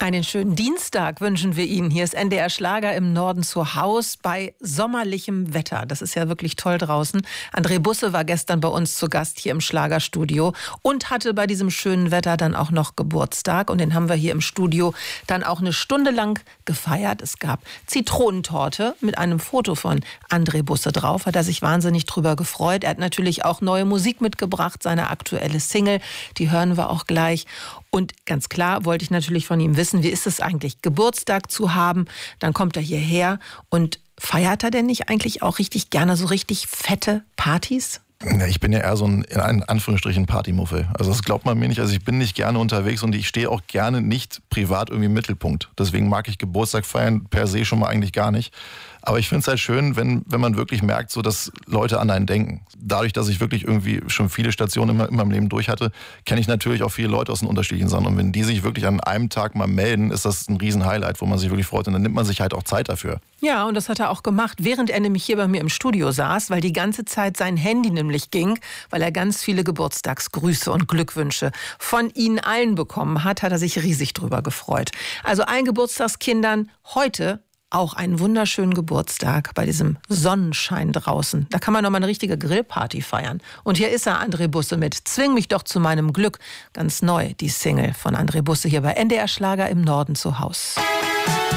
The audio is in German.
Einen schönen Dienstag wünschen wir Ihnen. Hier ist NDR Schlager im Norden zu Haus bei sommerlichem Wetter. Das ist ja wirklich toll draußen. André Busse war gestern bei uns zu Gast hier im Schlagerstudio und hatte bei diesem schönen Wetter dann auch noch Geburtstag. Und den haben wir hier im Studio dann auch eine Stunde lang gefeiert. Es gab Zitronentorte mit einem Foto von André Busse drauf. Hat er sich wahnsinnig drüber gefreut. Er hat natürlich auch neue Musik mitgebracht, seine aktuelle Single. Die hören wir auch gleich. Und ganz klar wollte ich natürlich von ihm wissen, wie ist es eigentlich, Geburtstag zu haben? Dann kommt er hierher und feiert er denn nicht eigentlich auch richtig gerne so richtig fette Partys? Ja, ich bin ja eher so ein, in Anführungsstrichen, Partymuffel. Also das glaubt man mir nicht. Also ich bin nicht gerne unterwegs und ich stehe auch gerne nicht privat irgendwie im Mittelpunkt. Deswegen mag ich Geburtstag feiern per se schon mal eigentlich gar nicht. Aber ich finde es halt schön, wenn man wirklich merkt, so dass Leute an einen denken. Dadurch, dass ich wirklich irgendwie schon viele Stationen in meinem Leben durch hatte, kenne ich natürlich auch viele Leute aus den unterschiedlichen Sachen. Und wenn die sich wirklich an einem Tag mal melden, ist das ein Riesen-Highlight, wo man sich wirklich freut. Und dann nimmt man sich halt auch Zeit dafür. Ja, und das hat er auch gemacht, während er nämlich hier bei mir im Studio saß, weil die ganze Zeit sein Handy nämlich ging, weil er ganz viele Geburtstagsgrüße und Glückwünsche von Ihnen allen bekommen hat, hat er sich riesig drüber gefreut. Also allen Geburtstagskindern heute auch einen wunderschönen Geburtstag bei diesem Sonnenschein draußen. Da kann man noch mal eine richtige Grillparty feiern. Und hier ist er, André Busse, mit Zwing mich doch zu meinem Glück. Ganz neu, die Single von André Busse hier bei NDR Schlager im Norden zu Haus.